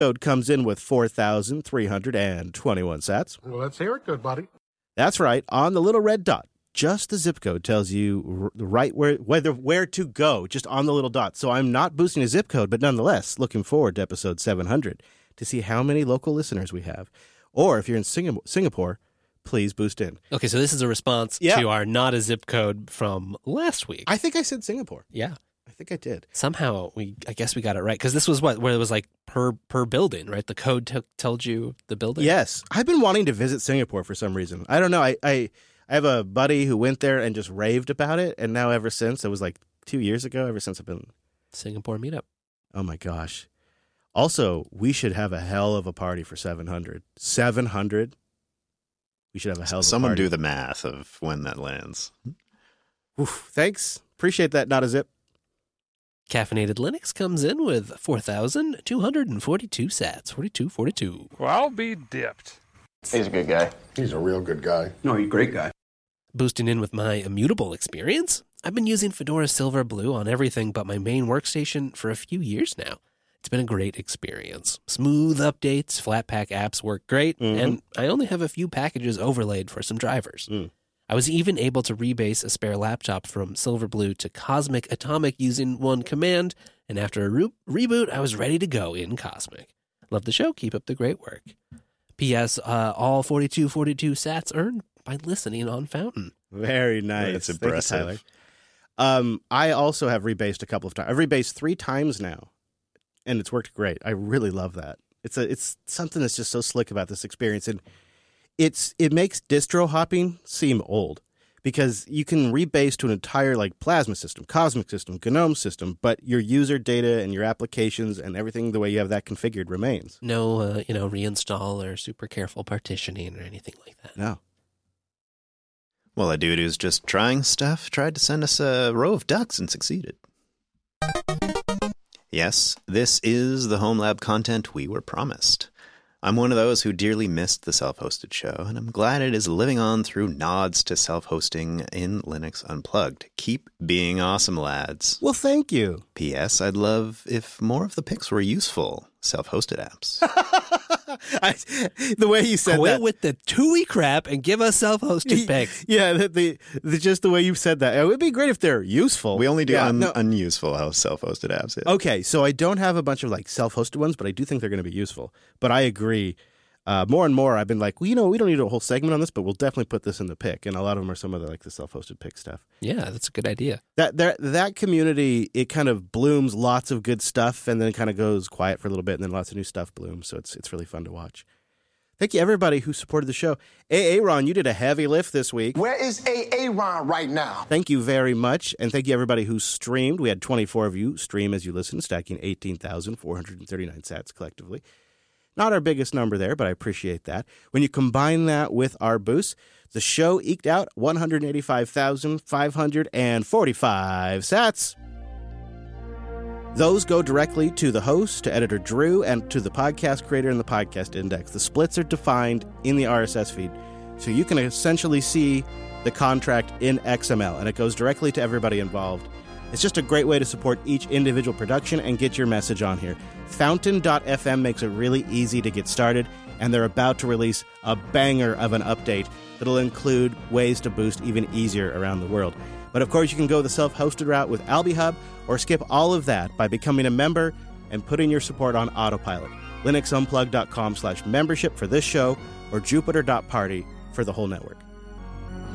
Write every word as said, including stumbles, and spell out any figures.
code comes in with four thousand three hundred twenty-one sats. Well, let's hear it, good buddy. That's right. On the little red dot, just the zip code tells you r- right where whether where to go, just on the little dot. So I'm not boosting a zip code, but nonetheless, looking forward to episode seven hundred to see how many local listeners we have. Or if you're in Singapore, Singapore please boost in. Okay, so this is a response yeah. to our not a zip code from last week. I think I said Singapore. Yeah. I think I did. Somehow, we I guess we got it right, because this was what, where it was like per per building, right? The code t- told you the building? Yes. I've been wanting to visit Singapore for some reason. I don't know. I, I, I have a buddy who went there and just raved about it, and now ever since, it was like two years ago, ever since I've been... Singapore meetup. Oh my gosh. Also, we should have a hell of a party for seven hundred. seven hundred? We should have a hell of a Someone party. do the math of when that lands. Oof, thanks. Appreciate that, not a zip. Caffeinated Linux comes in with four thousand two hundred forty-two sats. forty-two forty-two. Well, I'll be dipped. He's a good guy. He's a real good guy. No, he's a great guy. Boosting in with my immutable experience, I've been using Fedora Silverblue on everything but my main workstation for a few years now. It's been a great experience. Smooth updates, Flatpak apps work great, Mm-hmm. and I only have a few packages overlaid for some drivers. Mm. I was even able to rebase a spare laptop from Silverblue to Cosmic Atomic using one command, and after a re- reboot, I was ready to go in Cosmic. Love the show. Keep up the great work. P S. Uh, all forty-two forty-two sats earned by listening on Fountain. Very nice. That's Thank you, impressive. Tyler. Um, I also have rebased a couple of times. I've rebased three times now, and it's worked great. I really love that. It's a it's something that's just so slick about this experience, and it's it makes distro hopping seem old because you can rebase to an entire like Plasma system, Cosmic system, GNOME system, but your user data and your applications and everything the way you have that configured remains. No, uh, you know, reinstall or super careful partitioning or anything like that. No. Well, a dude who's just trying stuff tried to send us a row of ducks and succeeded. Yes, this is the Home Lab content we were promised. I'm one of those who dearly missed the self-hosted show, and I'm glad it is living on through nods to self-hosting in Linux Unplugged. Keep being awesome, lads. Well, thank you. P S. I'd love if more of the picks were useful self-hosted apps. I, the way you said Quit that. with the T U I crap and give us self-hosted picks. Yeah, the, the, the just the way you said that. It would be great if they're useful. We only do Yeah, un- no. unuseful how self-hosted apps is. Okay, so I don't have a bunch of like self-hosted ones, but I do think they're going to be useful. But I agree. Uh, more and more, I've been like, well, you know, we don't need a whole segment on this, but we'll definitely put this in the pick. And a lot of them are some of the like the self-hosted pick stuff. Yeah, that's a good idea. That that that community, it kind of blooms lots of good stuff, and then kind of goes quiet for a little bit, and then lots of new stuff blooms. So it's it's really fun to watch. Thank you, everybody who supported the show. A A Ron, you did a heavy lift this week. Where is A A Ron right now? Thank you very much. And thank you, everybody who streamed. We had twenty-four of you stream as you listened, stacking eighteen thousand four hundred thirty-nine sats collectively. Not our biggest number there, but I appreciate that. When you combine that with our boost, the show eked out one hundred eighty-five thousand five hundred forty-five sats. Those go directly to the host, to editor Drew, and to the podcast creator and the podcast index. The splits are defined in the R S S feed, so you can essentially see the contract in X M L, and it goes directly to everybody involved. It's just a great way to support each individual production and get your message on here. Fountain dot f m makes it really easy to get started, and they're about to release a banger of an update that'll include ways to boost even easier around the world. But of course, you can go the self-hosted route with AlbiHub, or skip all of that by becoming a member and putting your support on autopilot. Linux Unplugged dot com slash membership for this show, or Jupiter dot party for the whole network.